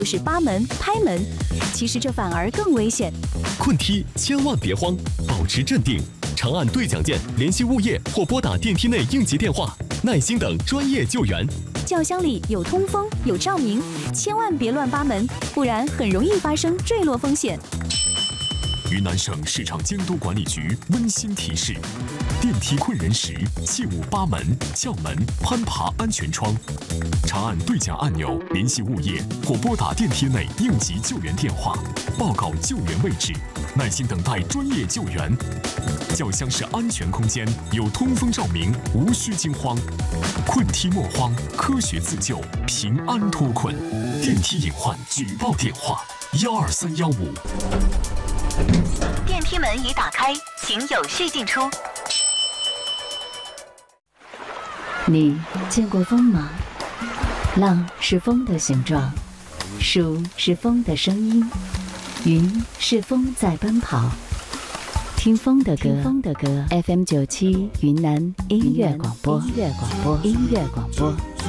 就是扒门、拍门，其实这反而更危险。 困梯千万别慌，保持镇定，长按对讲键联系物业或拨打电梯内应急电话，耐心等专业救援。 轿厢里有通风、有照明，千万别乱扒门，不然很容易发生坠落风险。 云南省市场监督管理局温馨提示：电梯困人时，切勿扒门、撬门、攀爬安全窗。长按对讲按钮联系物业或拨打电梯内应急救援电话，报告救援位置，耐心等待专业救援。轿厢是安全空间，有通风照明，无需惊慌。困梯莫慌，科学自救，平安脱困。电梯隐患举报电话：12315。 电梯门已打开，请有序进出。 你见过风吗？浪是风的形状，树是风的声音，云是风在奔跑。听风的歌，FM97云南音乐广播。